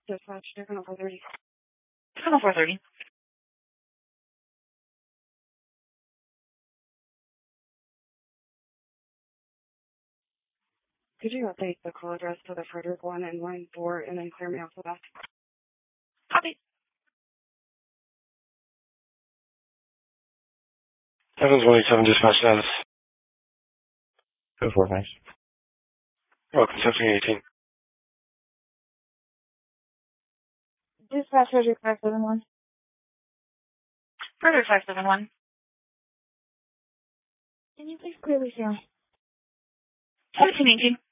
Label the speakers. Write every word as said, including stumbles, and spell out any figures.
Speaker 1: Dispatch, Deccan four thirty.
Speaker 2: Deccan four thirty.
Speaker 1: Could you update the call address to the Frederick one and line four and then clear me off the back?
Speaker 2: Copy.
Speaker 3: seven twenty-seven dispatch status.
Speaker 4: Go for it, thanks.
Speaker 3: Welcome, seven eighteen.
Speaker 5: Dispatch Frederick five seven one.
Speaker 2: Frederick five seven one.
Speaker 5: Can you please clearly see
Speaker 2: seventeen eighteen.